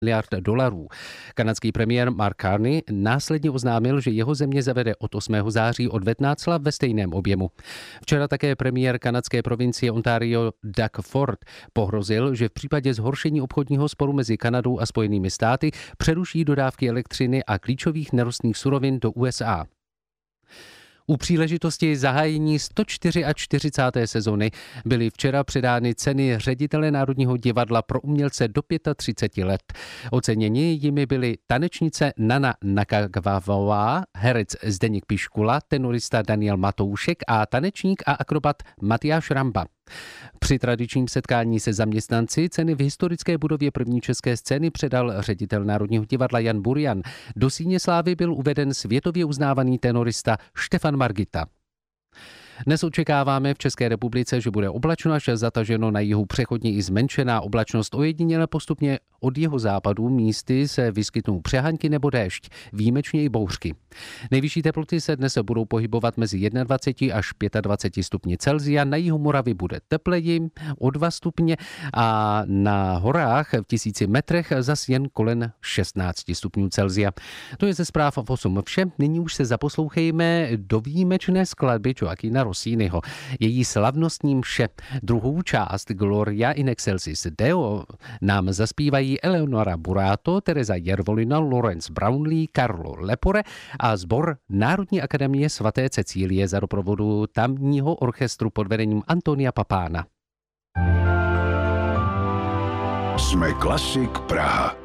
miliard dolarů. Kanadský premiér Mark Carney následně oznámil, že jeho země zavede od 8. září odvetná cla ve stejném objemu. Včera také premiér kanadské provincie Ontario Doug Ford pohrozil, že v případě zhoršení obchodního sporu mezi Kanadou a Spojenými státy přeruší dodávky elektřiny a klíčových nerostných surovin do USA. U příležitosti zahájení 144. sezony byly včera předány ceny ředitele Národního divadla pro umělce do 35 let. Oceněni jimi byly tanečnice Nana Nakagavová, herec Zdeněk Piškula, tenorista Daniel Matoušek a tanečník a akrobat Matyáš Ramba. Při tradičním setkání se zaměstnanci ceny v historické budově první české scény předal ředitel Národního divadla Jan Burian. Do síně slávy byl uveden světově uznávaný tenorista Štefan Margita. Dnes očekáváme v České republice, že bude oblačno až zataženo, na jihu přechodně i zmenšená oblačnost, ojediněle postupně od jihozápadu místy se vyskytnou přehaňky nebo déšť, výjimečně i bouřky. Nejvyšší teploty se dnes budou pohybovat mezi 21 až 25 stupni Celsia, na jihu Moravy bude tepleji o 2 stupně a na horách v 1000 metrech zas jen kolem 16 stupňů Celsia. To je ze zpráv v 8 vše, nyní už se zaposlouchejme do výjimečné skladby Joaquina Rossiniho. Její slavnostní mše, druhou část Gloria in excelsis Deo nám zaspívají Eleonora Burato, Teresa Jervolina, Lawrence Brownlee, Carlo Lepore a sbor Národní akademie svaté Cecílie za doprovodu tamního orchestru pod vedením Antonia Papána. Jsme Klasik Praha.